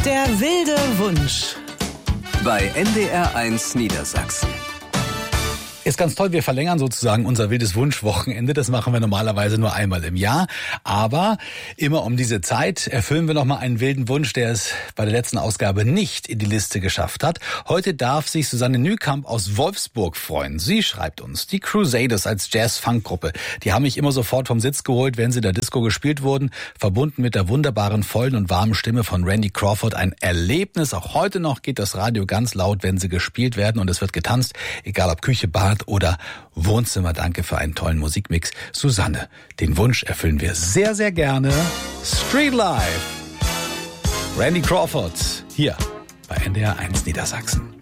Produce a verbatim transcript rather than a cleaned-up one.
Der wilde Wunsch. Bei N D R eins Niedersachsen. Ist ganz toll, wir verlängern sozusagen unser wildes Wunschwochenende. Das machen wir normalerweise nur einmal im Jahr. Aber immer um diese Zeit erfüllen wir nochmal einen wilden Wunsch, der es bei der letzten Ausgabe nicht in die Liste geschafft hat. Heute darf sich Susanne Nükamp aus Wolfsburg freuen. Sie schreibt uns, die Crusaders als Jazz-Funk-Gruppe, die haben mich immer sofort vom Sitz geholt, wenn sie in der Disco gespielt wurden. Verbunden mit der wunderbaren, vollen und warmen Stimme von Randy Crawford. Ein Erlebnis. Auch heute noch geht das Radio ganz laut, wenn sie gespielt werden. Und es wird getanzt, egal ob Küche, Bar oder Wohnzimmer. Danke für einen tollen Musikmix. Susanne, den Wunsch erfüllen wir sehr, sehr gerne. Street Life. Randy Crawford hier bei N D R eins Niedersachsen.